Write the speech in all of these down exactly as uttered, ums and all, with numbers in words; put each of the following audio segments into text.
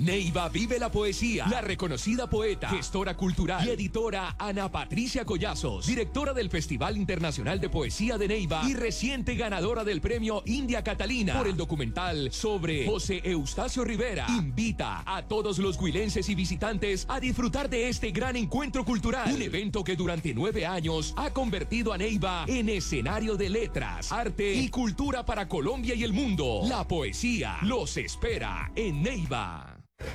Neiva vive la poesía. La reconocida poeta, gestora cultural y editora Ana Patricia Collazos, directora del Festival Internacional de Poesía de Neiva y reciente ganadora del premio India Catalina por el documental sobre José Eustacio Rivera, invita a todos los huilenses y visitantes a disfrutar de este gran encuentro cultural. Un evento que durante nueve años ha convertido a Neiva en escenario de letras, arte y cultura para Colombia y el mundo. La poesía los espera en Neiva.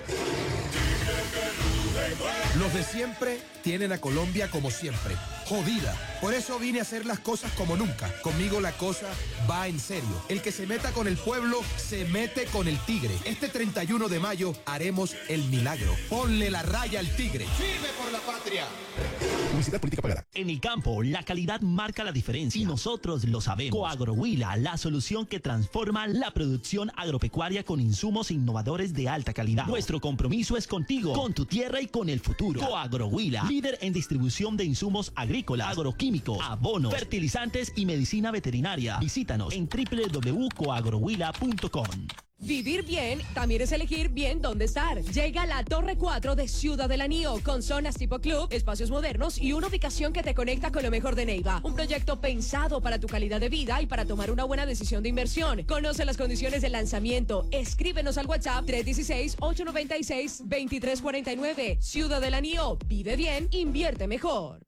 Los de siempre tienen a Colombia como siempre, jodida. Por eso vine a hacer las cosas como nunca. Conmigo la cosa va en serio. El que se meta con el pueblo, se mete con el tigre. Este treinta y uno de mayo haremos el milagro. Ponle la raya al tigre. ¡Firme por la patria! Publicidad política pagada. En el campo, la calidad marca la diferencia y nosotros lo sabemos. Coagrohuila, la solución que transforma la producción agropecuaria con insumos innovadores de alta calidad. Nuestro compromiso es contigo, con tu tierra y con el futuro. Coagrohuila, líder en distribución de insumos agrícolas, agroquímicos, abonos, fertilizantes y medicina veterinaria. Visítanos en doble u doble u doble u punto coagrohuila punto com. Vivir bien también es elegir bien dónde estar. Llega la Torre cuatro de Ciudad del Anío, con zonas tipo club, espacios modernos y una ubicación que te conecta con lo mejor de Neiva. Un proyecto pensado para tu calidad de vida y para tomar una buena decisión de inversión. Conoce las condiciones del lanzamiento. Escríbenos al WhatsApp tres uno seis, ocho nueve seis, dos tres cuatro nueve. Ciudad del Anío, vive bien, invierte mejor.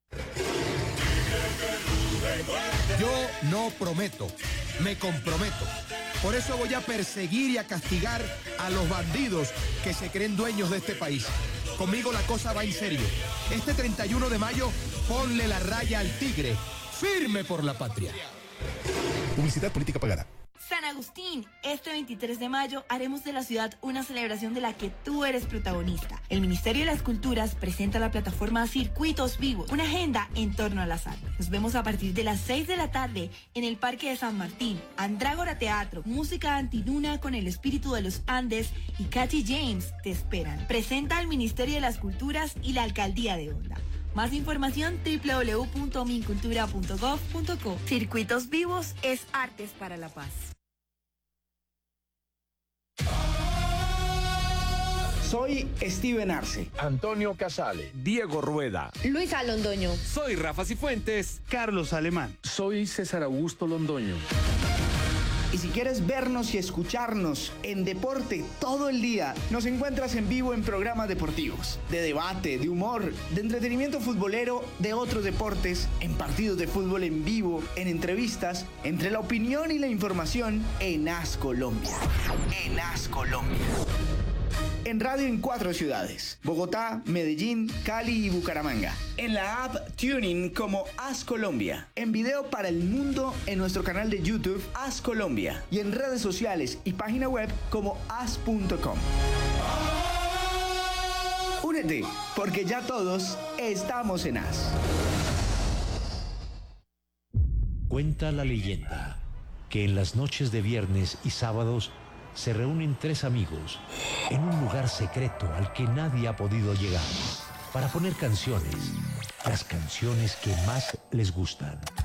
Yo no prometo, me comprometo. Por eso voy a perseguir y a castigar a los bandidos que se creen dueños de este país. Conmigo la cosa va en serio. Este treinta y uno de mayo, ponle la raya al tigre. Firme por la patria. Publicidad política pagada. San Agustín, este veintitrés de mayo haremos de la ciudad una celebración de la que tú eres protagonista. El Ministerio de las Culturas presenta la plataforma Circuitos Vivos, una agenda en torno a las artes. Nos vemos a partir de las seis de la tarde en el Parque de San Martín. Andrágora Teatro, música antiluna con el espíritu de los Andes y Katy James te esperan. Presenta el Ministerio de las Culturas y la Alcaldía de Honda. Más información doble u doble u doble u punto mincultura punto gov punto co. Circuitos Vivos es Artes para la Paz. Soy Steven Arce, Antonio Casale, Diego Rueda, Luisa Londoño. Soy Rafa Cifuentes, Carlos Alemán. Soy César Augusto Londoño. Y si quieres vernos y escucharnos en deporte todo el día, nos encuentras en vivo en programas deportivos, de debate, de humor, de entretenimiento futbolero, de otros deportes, en partidos de fútbol en vivo, en entrevistas, entre la opinión y la información, en As Colombia. En As Colombia. En radio en cuatro ciudades: Bogotá, Medellín, Cali y Bucaramanga. En la app TuneIn como As Colombia. En video para el mundo en nuestro canal de YouTube As Colombia. Y en redes sociales y página web como as punto com. Únete, porque ya todos estamos en As. Cuenta la leyenda que en las noches de viernes y sábados se reúnen tres amigos en un lugar secreto al que nadie ha podido llegar para poner canciones, las canciones que más les gustan.